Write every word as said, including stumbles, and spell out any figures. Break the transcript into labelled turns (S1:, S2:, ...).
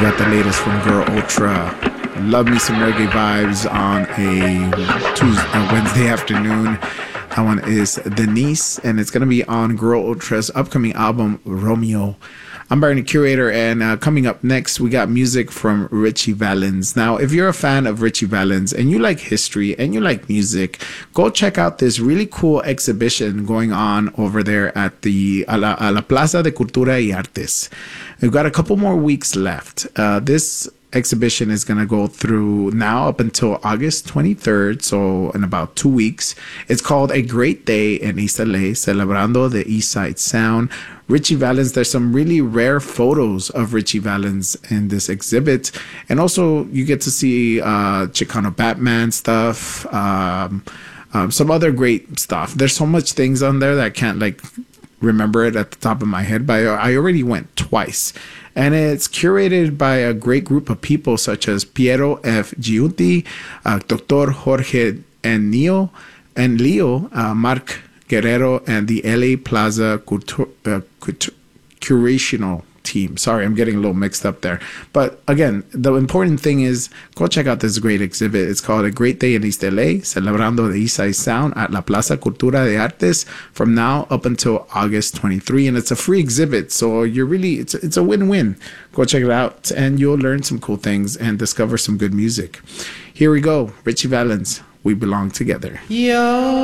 S1: got the latest from Girl Ultra. Love me some reggae vibes on a Tuesday, uh, Wednesday afternoon. That one is Denise, and it's going to be on Girl Ultra's upcoming album, Romeo. I'm Barney Curator, and uh, coming up next, we got music from Ritchie Valens. Now, if you're a fan of Ritchie Valens and you like history and you like music, go check out this really cool exhibition going on over there at the a la, a la Plaza de Cultura y Artes. We've got a couple more weeks left. Uh, this exhibition is going to go through now up until August twenty-third, so in about two weeks. It's called A Great Day in East L A, Celebrando the East Side Sound. Ritchie Valens, there's some really rare photos of Ritchie Valens in this exhibit. And also you get to see uh, Chicano Batman stuff, um, um, some other great stuff. There's so much things on there that I can't like remember it at the top of my head, but I already went twice. And it's curated by a great group of people such as Piero F. Giuti, uh, Doctor Jorge and Neo, and Leo, uh, Mark Guerrero, and the L A Plaza Cultur- uh, Cultur- Curational team. Sorry, I'm getting a little mixed up there. But again, the important thing is go check out this great exhibit. It's called A Great Day in East L A, Celebrando the East Side Sound at La Plaza Cultura de Artes from now up until August twenty-third. And it's a free exhibit. So you're really, it's, it's a win-win. Go check it out and you'll learn some cool things and discover some good music. Here we go. Ritchie Valens, We Belong Together.
S2: Yo.